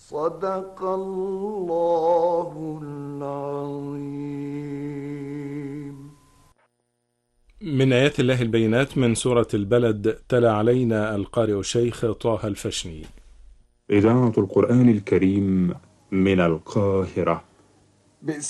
صدق الله العظيم. من آيات الله البينات من سورة البلد، تلا علينا القارئ الشيخ طه الفشني. إذاعة القرآن الكريم من القاهرة.